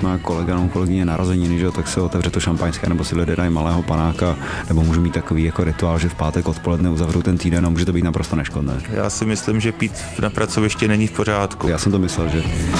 má kolega nebo kolegyně narozeniny, že, tak se otevře to šampaňské, nebo si lidé dají malého panáka, nebo můžu mít takový jako rituál, že v pátek odpoledne uzavřu ten týden a může to být naprosto neškodné. Já si myslím, že pít na pracovišti není v pořádku. Já jsem to myslel, že